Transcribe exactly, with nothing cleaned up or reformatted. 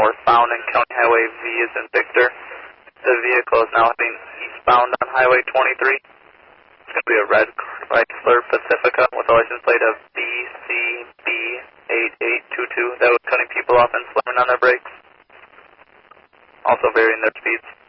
northbound on County Highway V as in Victor. The vehicle is now heading eastbound on Highway twenty-three. It's going to be a red Chrysler Pacifica with a license plate of B C B eight eight two two. That was cutting people off and slamming on their brakes. Also varying their speeds.